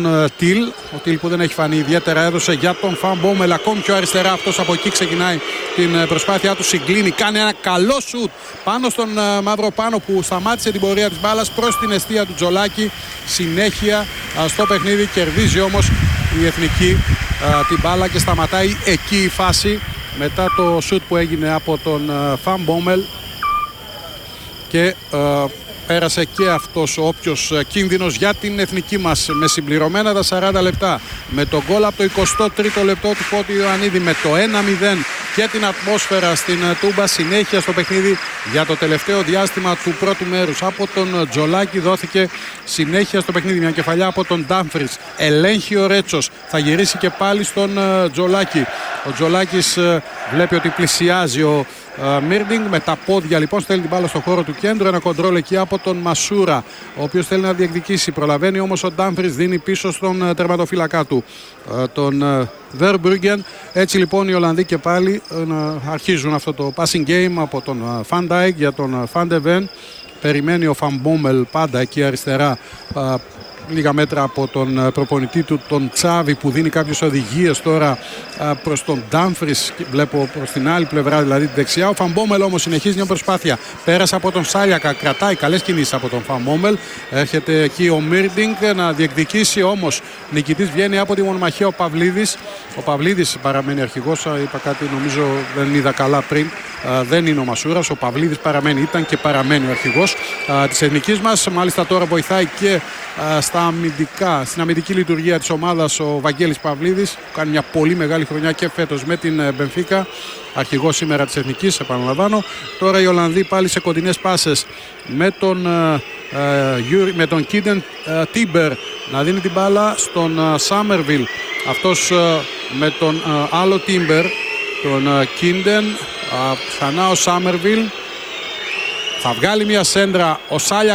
τον Τιλ. Ο Τιλ που δεν έχει φανεί ιδιαίτερα έδωσε για τον Φαν Μπόμελ. Ακόμη πιο αριστερά αυτός, από εκεί ξεκινάει την προσπάθειά του. Συγκλίνει, κάνει ένα καλό σουτ πάνω στον Μαυροπάνο που σταμάτησε την πορεία της μπάλας προς την εστία του Τζολάκη. Συνέχεια στο παιχνίδι, κερδίζει όμως η Εθνική την μπάλα και σταματάει εκεί η φάση μετά το σουτ που έγινε από τον Φαν Μπόμελ και πέρασε και αυτός ο όποιος κίνδυνος για την εθνική μας με συμπληρωμένα τα 40 λεπτά. Με τον γκολ από το 23ο λεπτό του Φώτη Ιωαννίδη, με το 1-0 και την ατμόσφαιρα στην Τούμπα, συνέχεια στο παιχνίδι για το τελευταίο διάστημα του πρώτου μέρους. Από τον Τζολάκη δόθηκε συνέχεια στο παιχνίδι, μια κεφαλιά από τον Ντάμφρις. Ελέγχει ο Ρέτσος, θα γυρίσει και πάλι στον Τζολάκη. Ο Τζολάκης βλέπει ότι πλησιάζει ο Μίρντινγκ, με τα πόδια λοιπόν στέλνει την μπάλα στο χώρο του κέντρου. Ένα κοντρόλ εκεί από τον Μασούρα, ο οποίος θέλει να διεκδικήσει. Προλαβαίνει όμως ο Ντάμφρις, δίνει πίσω στον τερματοφύλακα του, τον Βερμπρούγκεν. Έτσι λοιπόν οι Ολλανδοί και πάλι αρχίζουν αυτό το passing game από τον Φαντάικ για τον Φαντεβέν. Περιμένει ο Φαν Μπόμελ πάντα εκεί αριστερά, λίγα μέτρα από τον προπονητή του, τον Τσάβη, που δίνει κάποιες οδηγίες τώρα προς τον Ντάμφρις. Βλέπω προς την άλλη πλευρά, δηλαδή την δεξιά. Ο Φαν Μπόμελ όμως συνεχίζει μια προσπάθεια. Πέρασε από τον Σάλιακα, κρατάει καλές κινήσεις από τον Φαν Μπόμελ. Έρχεται εκεί ο Μίρντινγκ να διεκδικήσει, όμως νικητής βγαίνει από τη μονομαχία ο Παυλίδης. Ο Παυλίδης παραμένει αρχηγός. Είπα κάτι, νομίζω δεν είδα καλά πριν. Δεν είναι ο Μασούρας, ο Παυλίδης παραμένει, ήταν και παραμένει ο αρχηγός της εθνικής μας. Μάλιστα τώρα βοηθάει και στην αμυντική λειτουργία της ομάδας ο Βαγγέλης Παυλίδης, που κάνει μια πολύ μεγάλη χρονιά και φέτος με την Μπενφίκα. Αρχηγός σήμερα της εθνικής, επαναλαμβάνω. Τώρα οι Ολλανδοί πάλι σε κοντινές πάσες με τον Κίντεν Τίμπερ να δίνει την μπάλα στον Σάμερβιλ. Αυτός με τον άλλο Τίμπερ, τον Κίντεν. Ξανά ο Σάμερβιλ. Θα βγάλει μια σέντρα ο Σάλια